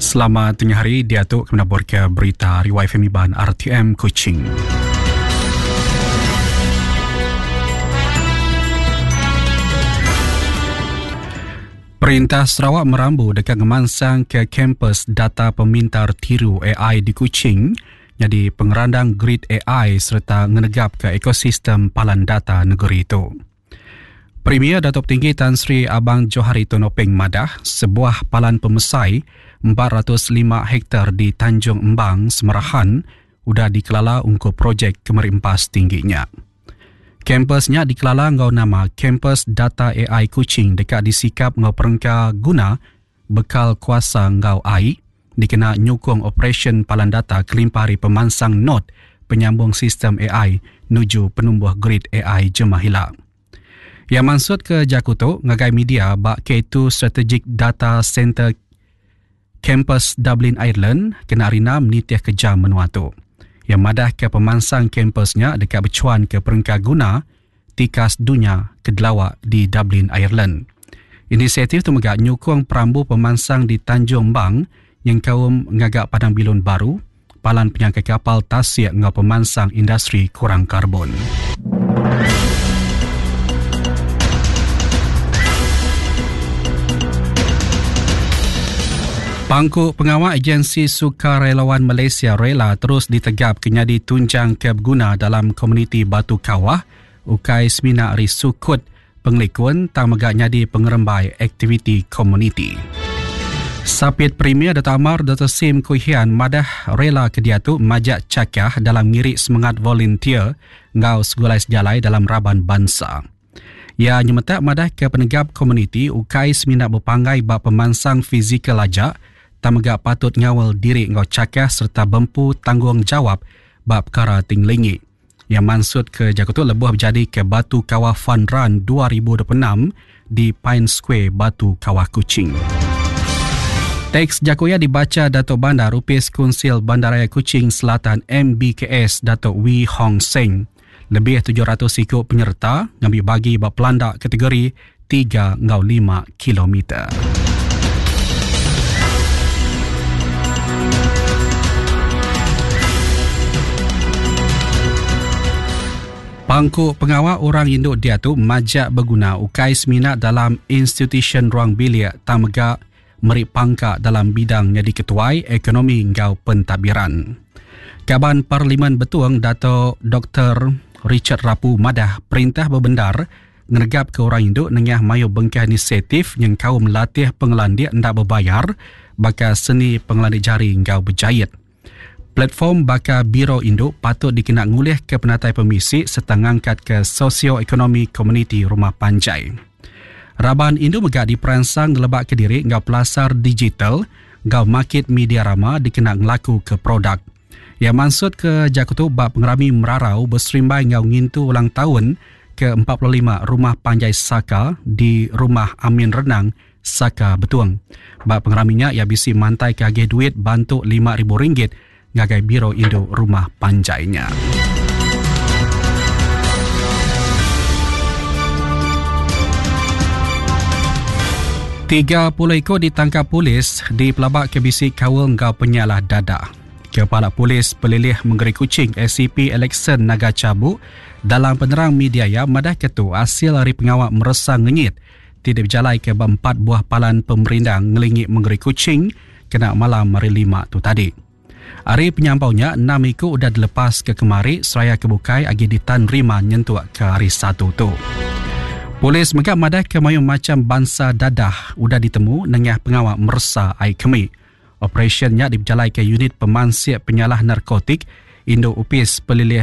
Selamat tengah hari, Datuk menabur ke berita Riwai Femiban RTM Kuching. Perintah Sarawak merambu dekat ngemansang ke kampus data pemintar tiru AI di Kuching jadi pengerandang grid AI serta ngenegap ke ekosistem palan data negeri itu. Premier Datuk Tinggi Tan Sri Abang Johari Tonopeng madah sebuah palan pemesai 405 hektar di Tanjung Embang, Semerahan sudah dikelala untuk projek kemerimpas tingginya. Kampusnya dikelala ngau nama Kampus Data AI Kuching dekat disikap ngau perengka guna bekal kuasa ngau AI dikena nyukung operasi palan data kelimpari pemansang nod penyambung sistem AI nuju penumbuh grid AI Jemahila. Yang maksud ke Jakuto ngagai media bak K2 Strategic Data Center Kampus Dublin, Ireland kena rinam nitiah kejam menuatu. Yang madah ke pemansang kampusnya dekat bercuan ke perengka guna tikas dunia kedelawa di Dublin, Ireland. Inisiatif tu megak nyukung perambu pemansang di Tanjung Embang yang kaum ngagak padang bilun baru, palan penyangkai kapal tasik ngau pemansang industri kurang karbon. Pangku pengawal agensi Sukarelawan Malaysia Rela terus ditegap kenyadi tunjang ke berguna dalam komuniti Batu Kawah, ukai semina risukut penglikun tang megak nyadi pengerembai aktiviti komuniti. Sapit Premier Dato' Amar Dato' Sim Kuihian madah rela kediatu majak cakah dalam ngirik semangat volunteer ngau segulai sejalai dalam raban bangsa. Ia nyemetak madah ke penegap komuniti ukai semina berpanggai bab pemansang fizikal ajak tamagak patut ngawal diri ngau cakah serta bempu tanggungjawab bab perkara tinglingi. Yang maksud ke Jakutu lebuh berjadi ke Batu Kawah Fun Run 2026 di Pine Square, Batu Kawah Kuching. Teks Jakoya dibaca Datuk Bandar Upis Kunsil Bandaraya Kuching Selatan MBKS Datuk Wee Hong Seng. Lebih 700 ikut penyerta ngambil bagi bab pelandak kategori 3-5 kilometer. Pangku pengawal orang induk dia tu majak berguna ukai seminat dalam institution ruang bilik tamagak merik pangkak dalam bidang jadi ketuai ekonomi ngau pentadbiran. Kaban Parlimen Betuang Dato' Dr. Richard Rapu madah perintah berbendar ngenegap ke orang induk nengah mayu bengkah inisiatif yang kaum melatih pengelandik ndak berbayar bakal seni pengelandik jari ngau berjayat. Platform bakal Biro Induk patut dikena ngulih ke penatai pemisi serta ngangkat ke sosioekonomi komuniti Rumah Panjai. Raban Induk megak diperansang ngelebak ke diri ngau pelasar digital ngau market media rama dikena ngelaku ke produk. Yang maksud ke Jakutu bab pengerami merarau berserimbai ngau ngintu ulang tahun ke 45 Rumah Panjai Saka di Rumah Amin Renang Saka Betuang. Bab pengeraminya ia bisi mantai ke agih duit bantu RM5,000 ngagai Biro Induk Rumah Panjainya. Tiga puluh ekor ditangkap polis di pelabak kebisik kawal ngau penyalah dadah. Kepala Polis Pelilih Menggeri Kuching SCP Alexan Naga Cabuk dalam penerang media ya madah ketu hasil hari pengawal meresang ngenyit tidak berjalai ke 4 buah palan pemerindang ngelingit Menggeri Kuching kena malam hari 5 tu tadi. Hari penyampaunya 6 ekor sudah dilepas ke kemari seraya kebukai agi ditan rima nyentuak ke hari 1 tu. Polis megak madah ke mayung macam bangsa dadah sudah ditemu nengah pengawal meresa ai kemi. Operasionnya diberjalai ke unit pemansik penyalah narkotik Indo Upis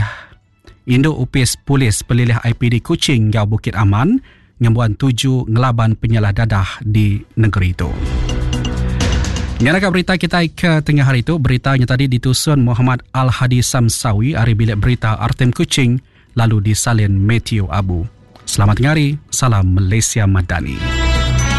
Polis Pelilih IPD Kuching ngau Bukit Aman ngembuan 7 ngelaban penyalah dadah di negeri itu. Nyanakan berita kita ke tengah hari itu, beritanya tadi ditusun Muhammad Al-Hadi Samsawi dari bilik berita RTM Kuching lalu disalin Matthew Abu. Selamat tengah hari, salam Malaysia Madani.